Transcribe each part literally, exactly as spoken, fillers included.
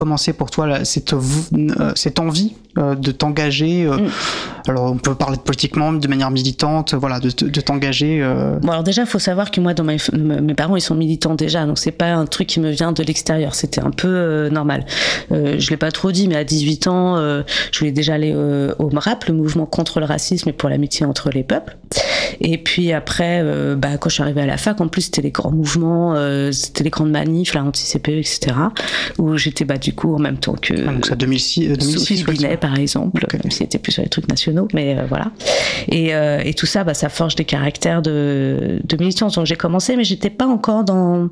commencé pour toi là, cette, euh, cette envie euh, de t'engager euh, mm. Alors on peut parler de politiquement, de manière militante, voilà, de, de, de t'engager euh... Bon, alors déjà il faut savoir que moi dans ma, mes parents ils sont militants déjà, donc c'est pas un truc qui me vient de l'extérieur, c'était un peu euh, normal. Euh, je l'ai pas trop dit, mais à dix-huit ans euh, je voulais déjà aller euh, au M R A P, le mouvement contre le racisme et pour l'amitié entre les peuples. Et puis après euh, bah, quand je suis arrivée à la fac, en plus c'était les grands mouvements, euh, c'était les grandes manifs, la anti-C P E, et cetera, où j'étais bah, du coup en même temps que ah, donc ça deux mille six, deux mille six Sophie Binet par exemple, okay. Même si c'était plus sur les trucs nationaux, mais euh, voilà. Et, euh, et tout ça, bah, ça forge des caractères de, de militance. Donc j'ai commencé, mais j'étais pas encore dans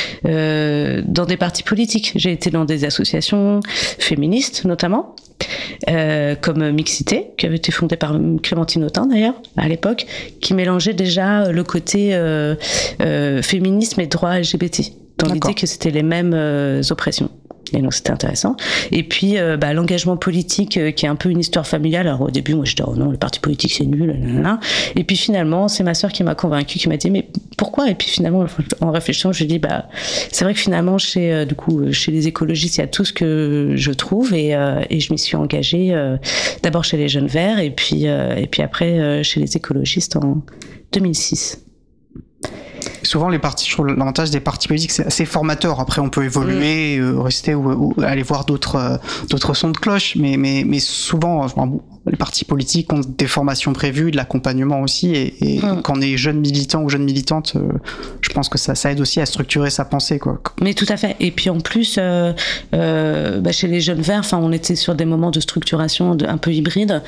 euh, dans des partis politiques. J'ai été dans des associations féministes notamment. Euh, comme Mixité, qui avait été fondée par Clémentine Autain d'ailleurs à l'époque, qui mélangeait déjà le côté euh, euh, féminisme et droit L G B T, dans D'accord. l'idée que c'était les mêmes euh, oppressions. Et donc c'était intéressant. Et puis euh, bah, l'engagement politique euh, qui est un peu une histoire familiale. Alors au début moi je disais oh non, le parti politique c'est nul, nanana. Et puis finalement c'est ma sœur qui m'a convaincue, qui m'a dit mais pourquoi? Et puis finalement en réfléchissant je lui ai dit bah c'est vrai que finalement chez euh, du coup chez les écologistes il y a tout ce que je trouve et, euh, et je m'y suis engagée euh, d'abord chez les Jeunes Verts et puis euh, et puis après euh, chez les écologistes en deux mille six. Souvent, les partis, je trouve l'avantage des partis politiques, c'est assez formateur. Après, on peut évoluer, mmh. euh, rester ou, ou aller voir d'autres, euh, d'autres sons de cloche. Mais, mais, mais souvent, enfin, les partis politiques ont des formations prévues, de l'accompagnement aussi. Et, et mmh. quand on est jeune militant ou jeune militante, euh, je pense que ça, ça aide aussi à structurer sa pensée, quoi. Mais tout à fait. Et puis en plus, euh, euh, bah, chez les Jeunes Verts, enfin, on était sur des moments de structuration de, un peu hybride.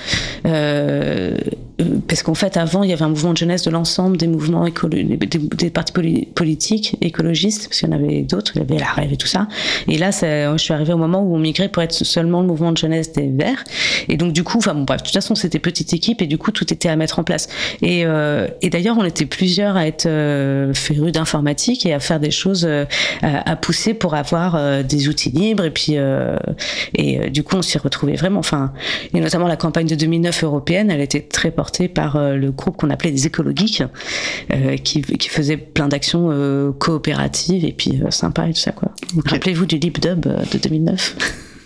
Euh, parce qu'en fait, avant, il y avait un mouvement de jeunesse de l'ensemble des mouvements écologiques, des, des partis poli- politiques, écologistes, parce qu'il y en avait d'autres, il y avait la Rêve et tout ça. Et là, c'est, je suis arrivée au moment où on migrait pour être seulement le mouvement de jeunesse des Verts. Et donc, du coup, enfin, bon, bref, de toute façon, c'était petite équipe et du coup, tout était à mettre en place. Et, euh, et d'ailleurs, on était plusieurs à être euh, férus d'informatique et à faire des choses, euh, à, à pousser pour avoir euh, des outils libres. Et puis, euh, et euh, du coup, on s'y retrouvait vraiment. Enfin, et notamment la campagne de deux mille neuf européenne, elle était très portée par euh, le groupe qu'on appelait des écologiques, euh, qui, qui faisait plein d'actions euh, coopératives et puis euh, sympa et tout ça, quoi. Okay. Rappelez-vous du LibDub euh, de deux mille neuf.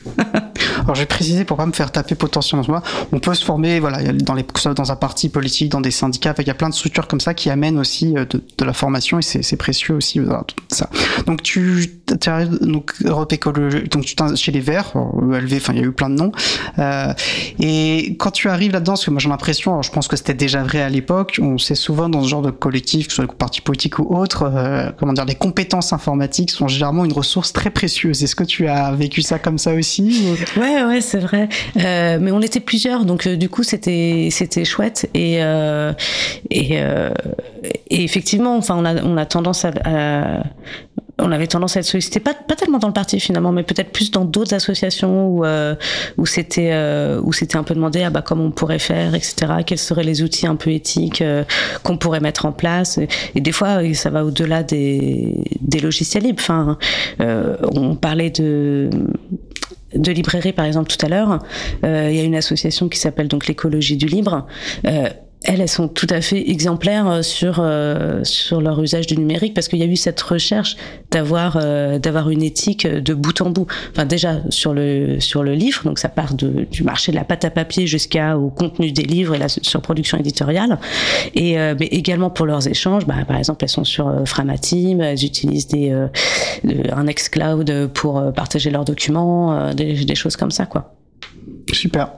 Alors je vais préciser pour pas me faire taper potentiellement. On peut se former, voilà, dans les, dans un parti politique, dans des syndicats. Il y a plein de structures comme ça qui amènent aussi de, de la formation et c'est, c'est précieux aussi. Voilà, tout ça. Donc tu, tu arrives donc Europe Écologie, donc tu t'es chez les Verts, E L V, enfin il y a eu plein de noms. Euh, et quand tu arrives là-dedans, parce que moi j'ai l'impression, alors je pense que c'était déjà vrai à l'époque, on sait souvent dans ce genre de collectif, que ce soit les partis politiques ou autres, euh, comment dire, les compétences informatiques sont généralement une ressource très précieuse. Est-ce que tu as vécu ça comme ça aussi? Ouais, ouais, c'est vrai. Euh, mais on était plusieurs, donc euh, du coup, c'était c'était chouette et euh, et, euh, et effectivement, enfin, on a on a tendance à, à on avait tendance à être sollicité, pas pas tellement dans le parti finalement, mais peut-être plus dans d'autres associations où euh, où c'était euh, où c'était un peu demandé, ah bah comment on pourrait faire, et cetera. Quels seraient les outils un peu éthiques euh, qu'on pourrait mettre en place. Et, et des fois, ça va au-delà des des logiciels libres. Enfin, euh, on parlait de de librairie par exemple tout à l'heure. Euh, il y a une association qui s'appelle donc l'écologie du libre. Euh, Elles, elles sont tout à fait exemplaires sur euh, sur leur usage du numérique parce qu'il y a eu cette recherche d'avoir euh, d'avoir une éthique de bout en bout. Enfin déjà sur le sur le livre, donc ça part de du marché de la pâte à papier jusqu'au contenu des livres et la surproduction éditoriale. Et euh, mais également pour leurs échanges, bah par exemple elles sont sur euh, Framatime, elles utilisent des euh, un Nextcloud pour euh, partager leurs documents, euh, des des choses comme ça quoi. Super.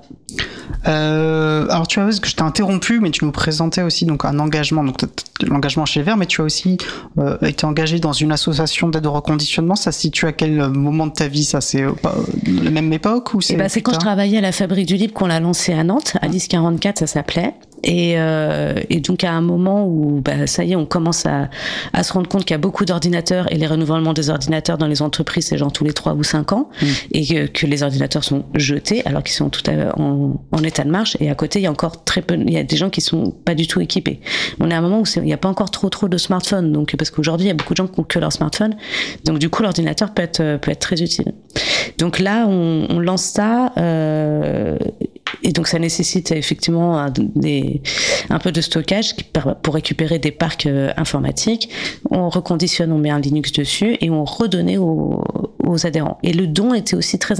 Euh, alors tu as vu que je t'ai interrompu, mais tu nous présentais aussi donc un engagement, donc l'engagement chez les Verts, mais tu as aussi euh, été engagé dans une association d'aide au reconditionnement. Ça se situe à quel moment de ta vie? Ça c'est euh, la même époque ou c'est? Et bah, c'est quand je travaillais à la Fabrique du Libre qu'on l'a lancé à Nantes, Alice quarante-quatre ça s'appelait. Et, euh, et donc à un moment où bah, ça y est, on commence à, à se rendre compte qu'il y a beaucoup d'ordinateurs et les renouvellements des ordinateurs dans les entreprises, c'est genre tous les trois ou cinq ans, mmh. et que, que les ordinateurs sont jetés alors qu'ils sont tout à, en, en état de marche. Et à côté, il y a encore très peu, il y a des gens qui sont pas du tout équipés. On est à un moment où c'est, il n'y a pas encore trop trop de smartphones, donc parce qu'aujourd'hui il y a beaucoup de gens qui ont que leur smartphone, donc du coup l'ordinateur peut être peut être très utile. Donc là, on, on lance ça. Euh, Et donc ça nécessite effectivement un, des, un peu de stockage pour récupérer des parcs euh, informatiques. On reconditionne, on met un Linux dessus et on redonnait aux, aux adhérents. Et le don était aussi très